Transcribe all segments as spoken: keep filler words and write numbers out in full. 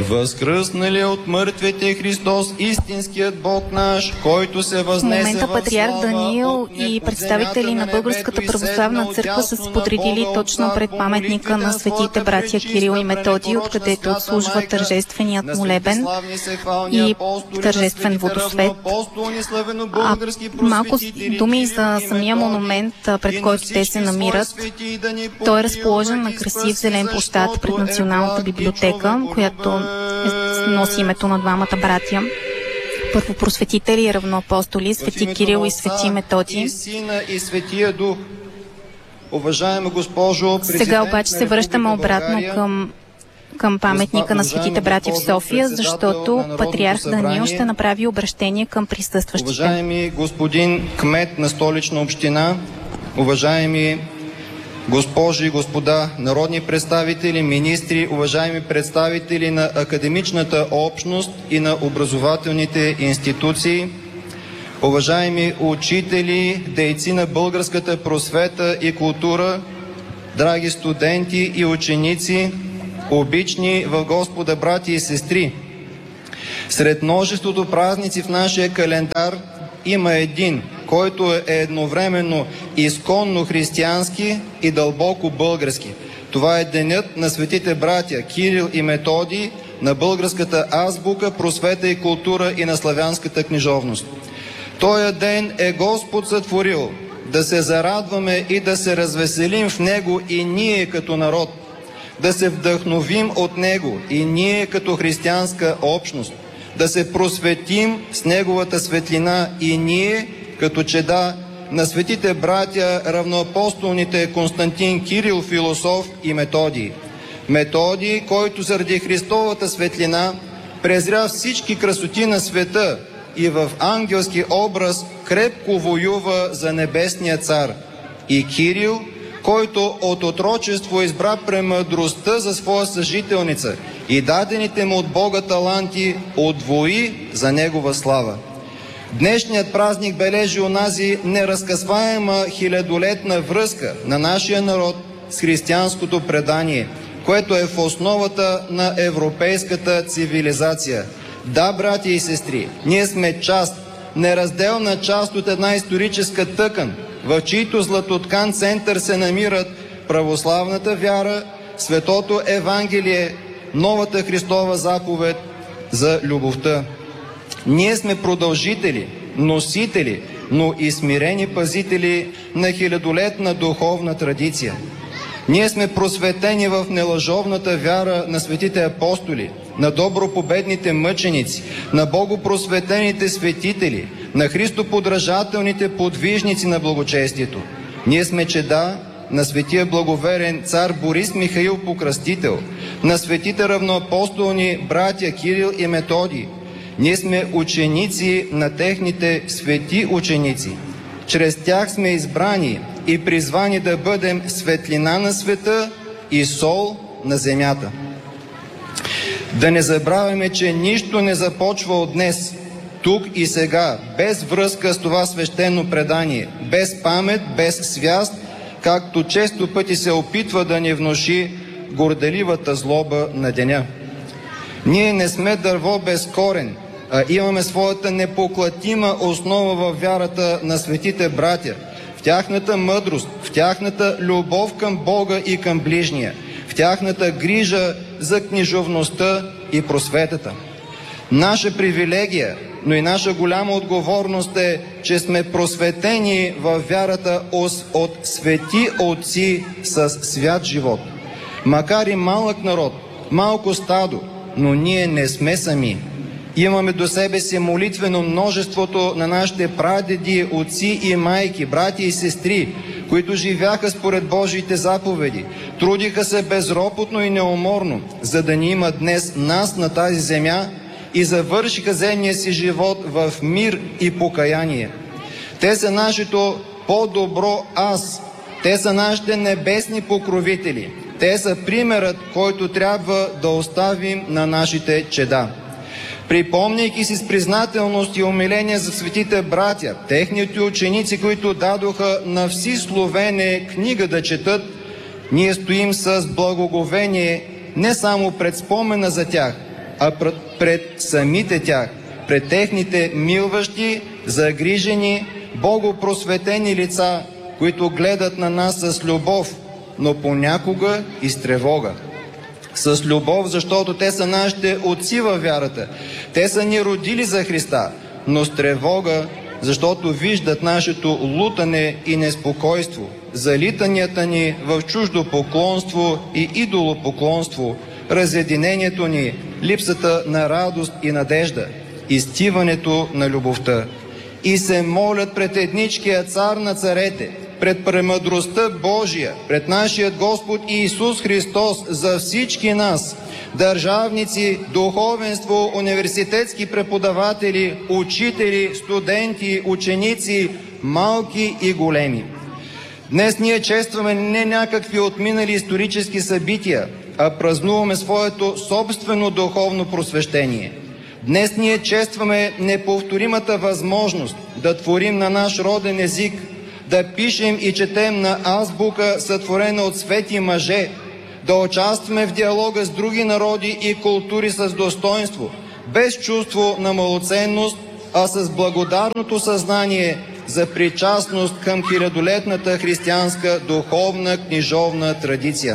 Възкръснали от мъртвите Христос, истинският Бог наш, който се възнесе в момента патриарх Даниил и представители на Българската православна църква са се подредили точно пред паметника на светите братя Кирил и Методий, откъдето отслужва тържественият молебен и тържествен водосвет. А малко думи за самия монумент, пред който те се намират. Той е разположен на красив зелен площад пред Националната библиотека, която носи името на двамата братя, първопросветители и равноапостоли, свети Кирил и свети Методий. Сега обаче се връщаме обратно към, към паметника на светите братя в София, защото патриарх Даниил ще направи обращение към присъстващите. Уважаеми господин кмет на Столична община, уважаеми госпожи и господа народни представители, министри, уважаеми представители на академичната общност и на образователните институции, уважаеми учители, дейци на българската просвета и култура, драги студенти и ученици, обични в Господа брати и сестри. Сред множеството празници в нашия календар има един, който е едновременно изконно християнски и дълбоко български. Това е денят на светите братя Кирил и Методий, на българската азбука, просвета и култура и на славянската книжовност. Тоя ден е Господ сътворил да се зарадваме и да се развеселим в Него и ние като народ, да се вдъхновим от Него и ние като християнска общност, да се просветим с Неговата светлина и ние като чеда на светите братя, равноапостолните Константин Кирил, философ, и Методий. Методий, който заради Христовата светлина презря всички красоти на света и в ангелски образ крепко воюва за небесния цар. И Кирил, който от отрочество избра премъдростта за своя съжителница и дадените му от Бога таланти удвои за негова слава. Днешният празник бележи онази неразкъсваема хилядолетна връзка на нашия народ с християнското предание, което е в основата на европейската цивилизация. Да, братя и сестри, ние сме част, неразделна част от една историческа тъкан, в чийто златоткан център се намират православната вяра, Светото Евангелие, новата Христова заповед за любовта. Ние сме продължители, носители, но и смирени пазители на хилядолетна духовна традиция. Ние сме просветени в нелъжовната вяра на светите апостоли, на добропобедните мъченици, на богопросветените светители, на христоподражателните подвижници на благочестието. Ние сме чеда на светия благоверен цар Борис Михаил Покръстител, на светите равноапостолни братя Кирил и Методий. Ние сме ученици на техните свети ученици. Чрез тях сме избрани и призвани да бъдем светлина на света и сол на земята. Да не забравяме, че нищо не започва от днес, тук и сега, без връзка с това свещено предание, без памет, без свяст, както често пъти се опитва да ни внуши горделивата злоба на деня. Ние не сме дърво без корен, а имаме своята непоклатима основа във вярата на светите братя, в тяхната мъдрост, в тяхната любов към Бога и към ближния, в тяхната грижа за книжовността и просветата. Наша привилегия, но и наша голяма отговорност е, че сме просветени във вярата от свети отци с свят живот. Макар и малък народ, малко стадо, но ние не сме сами. Имаме до себе си молитвено множеството на нашите прадеди, отци и майки, брати и сестри, които живяха според Божиите заповеди, трудиха се безропотно и неуморно, за да ни има днес нас на тази земя и завършиха земния си живот в мир и покаяние. Те са нашето по-добро аз, те са нашите небесни покровители, те са примерът, който трябва да оставим на нашите чеда. Припомняйки си с признателност и умиление за светите братя, техните ученици, които дадоха на вси словене книга да четат, ние стоим с благоговение не само пред спомена за тях, а пред, пред самите тях, пред техните милващи, загрижени, богопросветени лица, които гледат на нас с любов, но понякога и с тревога. С любов, защото те са нашите отци във вярата. Те са ни родили за Христа, но с тревога, защото виждат нашето лутане и неспокойство, залитанията ни в чуждо поклонство и идолопоклонство, разединението ни, липсата на радост и надежда, изтиването на любовта. И се молят пред едничкия цар на царете, пред премъдростта Божия, пред нашия Господ Иисус Христос за всички нас, държавници, духовенство, университетски преподаватели, учители, студенти, ученици, малки и големи. Днес ние честваме не някакви отминали исторически събития, а празнуваме своето собствено духовно просвещение. Днес ние честваме неповторимата възможност да творим на наш роден език, да пишем и четем на азбука, сътворена от свети мъже, да участваме в диалога с други народи и култури с достоинство, без чувство на малоценност, а с благодарното съзнание за причастност към хилядолетната християнска духовна книжовна традиция.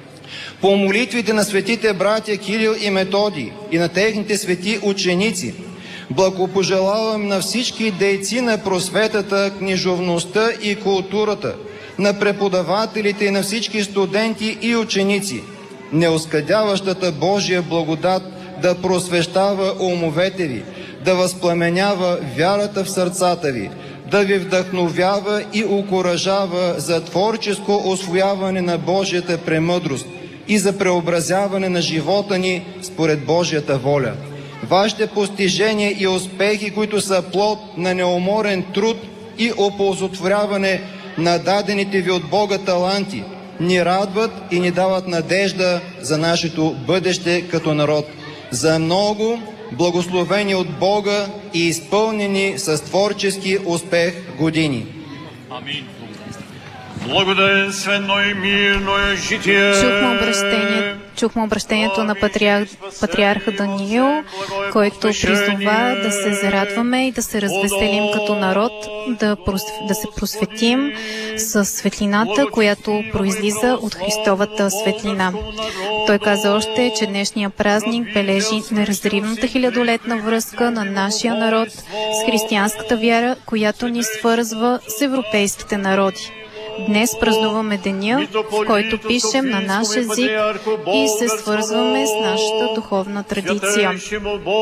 По молитвите на светите братя Кирил и Методий и на техните свети ученици, благопожелавам на всички дейци на просветата, книжовността и културата, на преподавателите и на всички студенти и ученици, неоскъдяващата Божия благодат да просвещава умовете ви, да възпламенява вярата в сърцата ви, да ви вдъхновява и окуражава за творческо усвояване на Божията премъдрост и за преобразяване на живота ни според Божията воля. Вашите постижения и успехи, които са плод на неуморен труд и оползотворяване на дадените ви от Бога таланти, ни радват и ни дават надежда за нашето бъдеще като народ. За много благословени от Бога и изпълнени с творчески успех години. Амин. Благоденствено и мирно е житие. Чухме, обращение, чухме обращението на патриарх, патриарха Даниил, който призова да се зарадваме и да се развеселим като народ, да, прос, да се просветим с светлината, която произлиза от Христовата светлина. Той каза още, че днешния празник бележи неразривната хилядолетна връзка на нашия народ с християнската вяра, която ни свързва с европейските народи. Днес празнуваме деня, в който пишем на наш език и се свързваме с нашата духовна традиция.